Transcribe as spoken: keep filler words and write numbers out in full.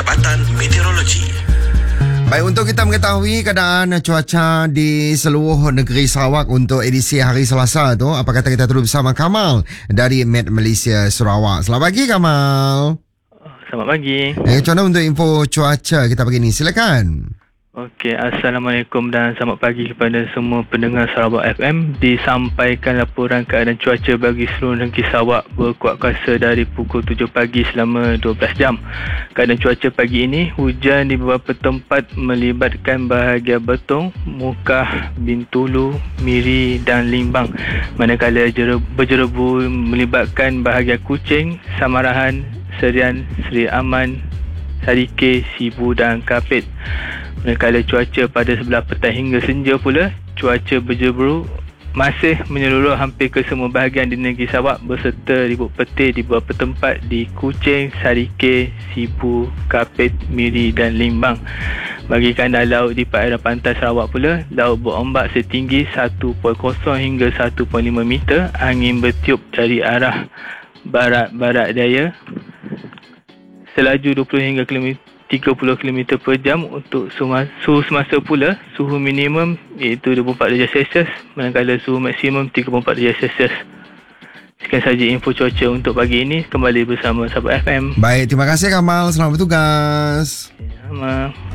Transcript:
Jabatan Meteorologi. Baik, untuk kita mengetahui keadaan cuaca di seluruh negeri Sarawak untuk edisi hari Selasa tu, apa kata kita terus bersama Kamal dari Met Malaysia Sarawak. Selamat pagi, Kamal. Selamat pagi. Eh, macam mana untuk info cuaca kita pagi ni? Silakan. Okey, Assalamualaikum dan selamat pagi kepada semua pendengar Sarawak F M. Disampaikan laporan keadaan cuaca bagi seluruh negeri Sarawak berkuat kuasa dari pukul tujuh pagi selama dua belas jam. Keadaan cuaca pagi ini, hujan di beberapa tempat melibatkan bahagian Betong, Mukah, Bintulu, Miri dan Limbang. Manakala berjerebu melibatkan bahagian Kuching, Samarahan, Serian, Seri Aman, Sarike, Sibu dan Kapit. Manakala cuaca pada sebelah petang hingga senja pula, cuaca berjeru masih menyeluruh hampir ke semua bahagian di negeri Sarawak berserta ribut petir di beberapa tempat di Kuching, Sarike, Sibu, Kapit, Miri dan Limbang. Bagi kandang laut di perairan pantai Sarawak pula, laut berombak setinggi satu perpuluhan kosong hingga satu perpuluhan lima meter, angin bertiup dari arah barat-barat daya, selaju dua puluh hingga tiga puluh kilometer per jam. Untuk suhu semasa pula, suhu minimum iaitu dua puluh empat darjah Celsius, manakala suhu maksimum tiga puluh empat darjah Celsius. Sekian sahaja info cuaca untuk pagi ini. Kembali bersama Sahabat F M. Baik, terima kasih Kamal. Selamat bertugas. Sama.